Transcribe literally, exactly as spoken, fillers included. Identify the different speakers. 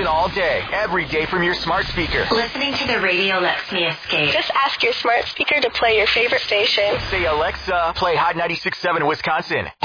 Speaker 1: Wisconsin all day, every day from your smart speaker.
Speaker 2: Listening to the radio lets me escape.
Speaker 3: Just ask your smart speaker to play your favorite station.
Speaker 1: Say, Alexa, play Hot ninety-six point seven Wisconsin.